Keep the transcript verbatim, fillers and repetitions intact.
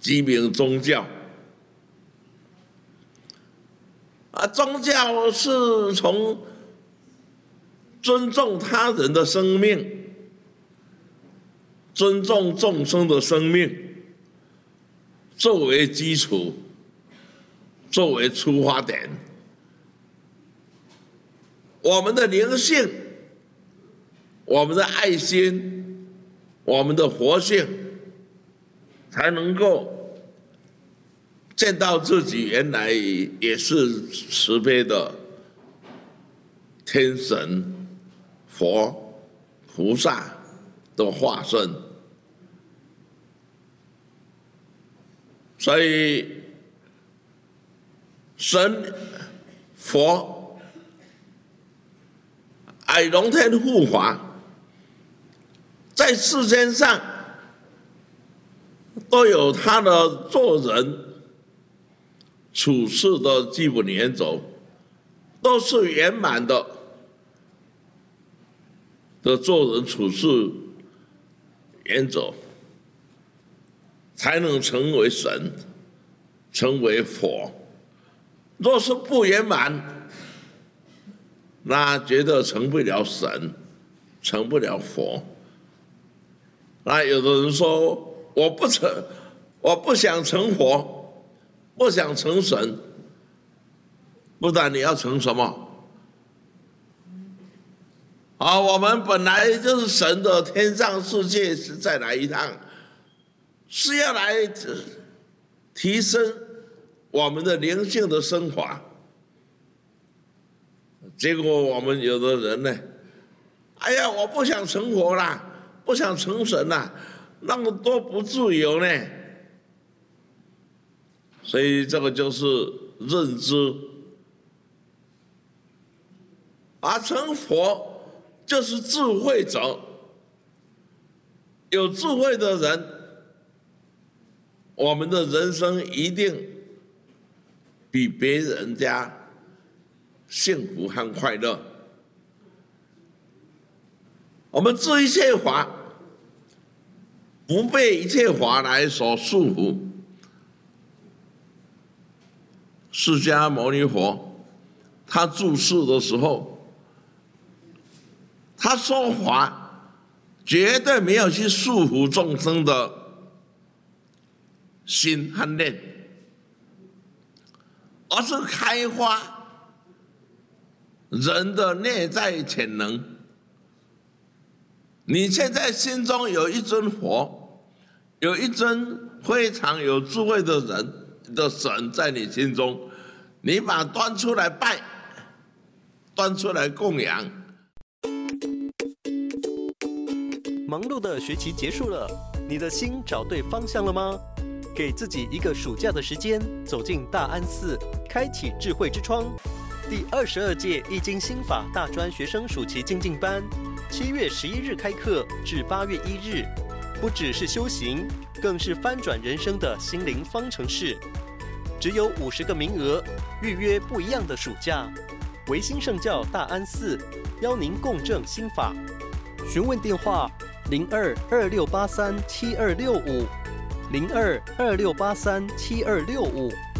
即名宗教。啊，宗教是从尊重他人的生命，尊重众生的生命作为基础，作为出发点，我们的灵性，我们的爱心，我们的活性，才能够见到自己原来也是慈悲的天神、佛、菩萨的化身。所以神、佛、爱龙天护法，在世间上都有他的做人处事的基本原则，都是圆满的的做人处事原则，才能成为神，成为佛。若是不圆满，那绝对成不了神，成不了佛。那有的人说，我不成，我不想成佛，不想成神，不然你要成什么？啊，我们本来就是神的天上世界，是再来一趟，是要来提升我们的灵性的升华。结果我们有的人呢，哎呀，我不想成佛啦，不想成神啦，那么多不自由呢。所以这个就是认知，而成佛就是智慧者。有智慧的人，我们的人生一定比别人家幸福和快乐。我们知一切法，不被一切法来所束缚。释迦牟尼佛他住世的时候，他说法绝对没有去束缚众生的心和念，而是开发人的内在潜能。你现在心中有一尊佛，有一尊非常有智慧的人的神在你心中，你把它端出来拜，端出来供养。 忙碌的学期结束了，你的心找对方向了吗？给自己一个暑假的时间，走进大安寺，开启智慧之窗。第二十二届易经心法大专学生暑期精进班，七月十一日开课至八月一日，不只是修行，更是翻转人生的心灵方程式。只有五十个名额，预约不一样的暑假。维新圣教大安寺邀您共振心法，询问电话零二二六八三七二六五零二二六八三七二六五。